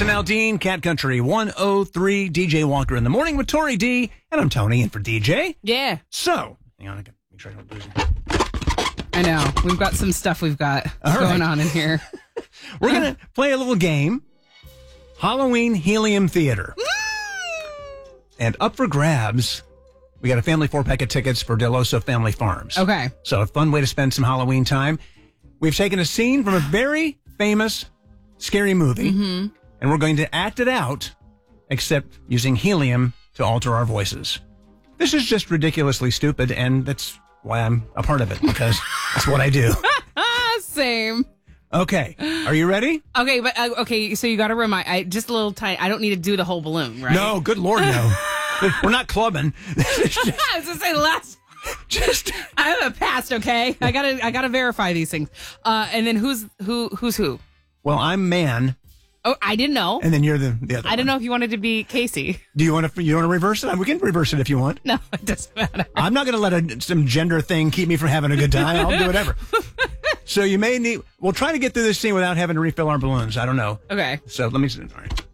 Jason Aldean, Cat Country 103, DJ Walker in the morning with Tori D, and I'm Tony in for DJ. Yeah. So, hang on, I gotta make sure I don't lose it. I know. We've got some stuff we've got going on in here. We're going to play a little game, Halloween Helium Theater. And up for grabs, we got a family 4-pack of tickets for Del Oso Family Farms. Okay. So a fun way to spend some Halloween time. We've taken a scene from a very famous scary movie, and we're going to act it out, except using helium to alter our voices. This is just ridiculously stupid, and that's why I'm a part of it, because that's what I do. Same. Okay. Are you ready? Okay, but so you got to remind, just a little tiny, I don't need to do the whole balloon, right? No, good Lord, no. We're not clubbing. I was going to say I have a past, okay? I gotta verify these things. And then who's who? Well, I'm man. Oh, I didn't know. And then you're the other I didn't know if you wanted to be Casey. Do you want to reverse it? We can reverse it if you want. No, it doesn't matter. I'm not going to let some gender thing keep me from having a good time. I'll do whatever. So you may need, we'll try to get through this scene without having to refill our balloons. I don't know. Okay. So let me see. All right.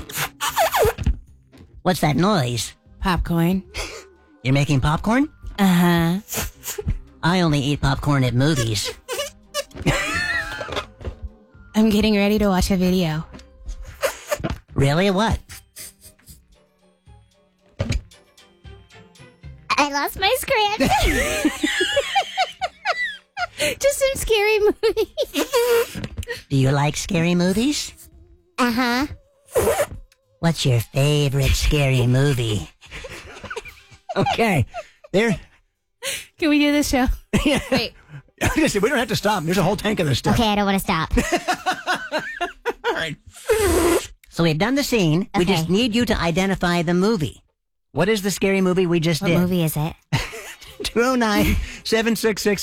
What's that noise? Popcorn. You're making popcorn? Uh-huh. I only eat popcorn at movies. I'm getting ready to watch a video. Really? What? I lost my script. Just some scary movies. Do you like scary movies? Uh-huh. What's your favorite scary movie? Okay. There. Can we do this show? Yeah. Wait. We don't have to stop. There's a whole tank of this stuff. Okay, I don't want to stop. All right. So we've done the scene. We Okay. just need you to identify the movie. What is the scary movie we just What did? movie is it? 209-766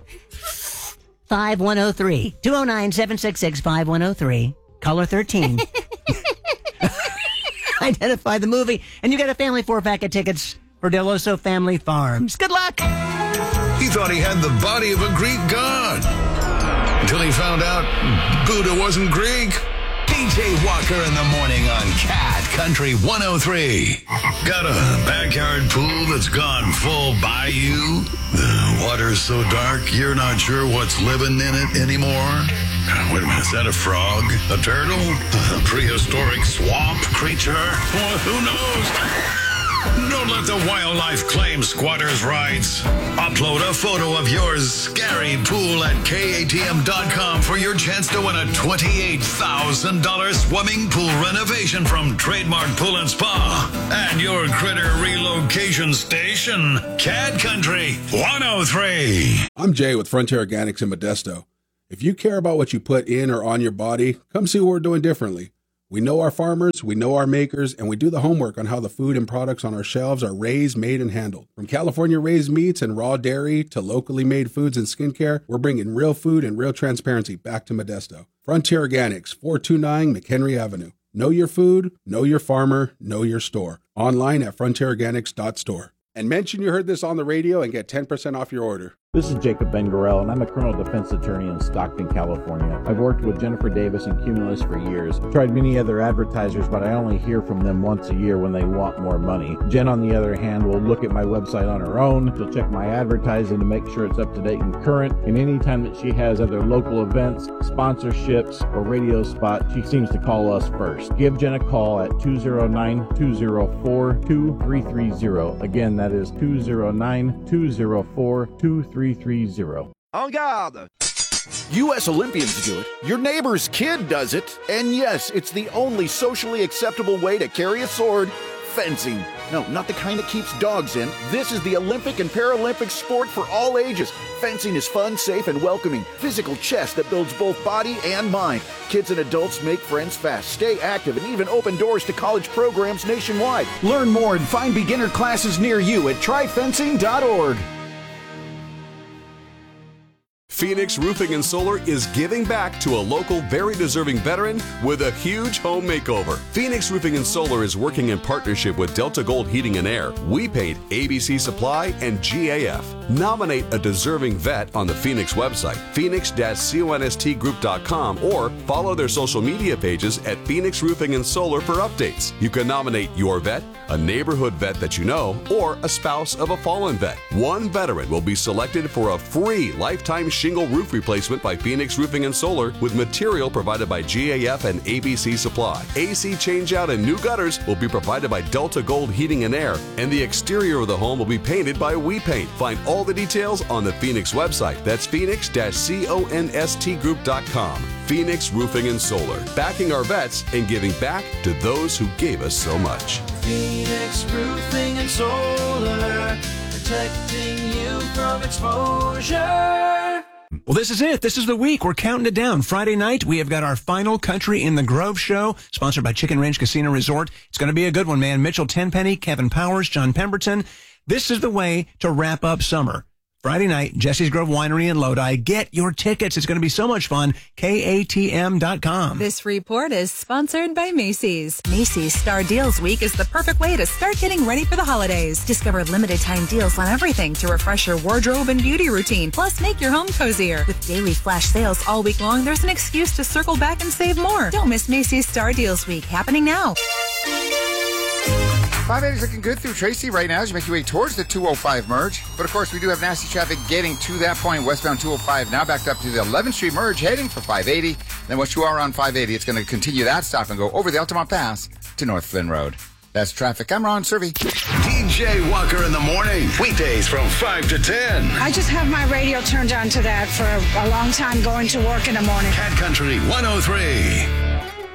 5103. 209-766-5103. Caller 13. Identify the movie, and you get a family 4-pack of tickets for Del Oso Family Farms. Good luck! He thought he had the body of a Greek god. Until he found out Buddha wasn't Greek. DJ Walker in the morning on Cat Country 103. Got a backyard pool that's gone full bayou? The water's so dark you're not sure what's living in it anymore? Wait a minute, is that a frog? A turtle? A prehistoric swamp creature? Well, who knows? Don't let the wildlife claim squatters' rights. Upload a photo of your scary pool at KATM.com for your chance to win a $28,000 swimming pool renovation from Trademark Pool and Spa and your critter relocation station, Cat Country 103. I'm Jay with Frontier Organics in Modesto. If you care about what you put in or on your body, come see what we're doing differently. We know our farmers, we know our makers, and we do the homework on how the food and products on our shelves are raised, made, and handled. From California-raised meats and raw dairy to locally made foods and skincare, we're bringing real food and real transparency back to Modesto. Frontier Organics, 429 McHenry Avenue. Know your food, know your farmer, know your store. Online at frontierorganics.store. And mention you heard this on the radio and get 10% off your order. This is Jacob Bengarel, and I'm a criminal defense attorney in Stockton, California. I've worked with Jennifer Davis and Cumulus for years. I've tried many other advertisers, but I only hear from them once a year when they want more money. Jen, on the other hand, will look at my website on her own. She'll check my advertising to make sure it's up to date and current. And anytime that she has other local events, sponsorships, or radio spots, she seems to call us first. Give Jen a call at 209-204-2330. Again, that is 209-204-2330. En garde! U.S. Olympians do it, your neighbor's kid does it, and yes, it's the only socially acceptable way to carry a sword, fencing. No, not the kind that keeps dogs in. This is the Olympic and Paralympic sport for all ages. Fencing is fun, safe, and welcoming. Physical chess that builds both body and mind. Kids and adults make friends fast, stay active, and even open doors to college programs nationwide. Learn more and find beginner classes near you at tryfencing.org. Phoenix Roofing and Solar is giving back to a local, very deserving veteran with a huge home makeover. Phoenix Roofing and Solar is working in partnership with Delta Gold Heating and Air, We Paint, ABC Supply, and GAF. Nominate a deserving vet on the Phoenix website, phoenix-constgroup.com, or follow their social media pages at Phoenix Roofing and Solar for updates. You can nominate your vet, a neighborhood vet that you know, or a spouse of a fallen vet. One veteran will be selected for a free lifetime shingle roof replacement by Phoenix Roofing and Solar with material provided by GAF and ABC Supply. AC changeout and new gutters will be provided by Delta Gold Heating and Air, and the exterior of the home will be painted by We Paint. Find all the details on the Phoenix website. That's phoenix-constgroup.com. Phoenix Roofing and Solar, backing our vets and giving back to those who gave us so much. Phoenix Roofing and Solar, protecting you from exposure. Well, this is it. This is the week. We're counting it down. Friday night, we have got our final Country in the Grove show, sponsored by Chicken Range Casino Resort. It's going to be a good one, man. Mitchell Tenpenny, Kevin Powers, John Pemberton. This is the way to wrap up summer. Friday night, Jesse's Grove Winery in Lodi. Get your tickets. It's going to be so much fun. KATM.com. This report is sponsored by Macy's. Macy's Star Deals Week is the perfect way to start getting ready for the holidays. Discover limited time deals on everything to refresh your wardrobe and beauty routine. Plus, make your home cozier. With daily flash sales all week long, there's an excuse to circle back and save more. Don't miss Macy's Star Deals Week, happening now. 580 is looking good through Tracy right now as you make your way towards the 205 merge. But of course, we do have nasty traffic getting to that point. Westbound 205 now backed up to the 11th Street merge, heading for 580. Then once you are on 580, it's going to continue that stop and go over the Altamont Pass to North Flynn Road. That's traffic. I'm Ron Servey. TJ Walker in the morning. Weekdays from 5 to 10. I just have my radio turned on to that for a long time going to work in the morning. Cat Country 103.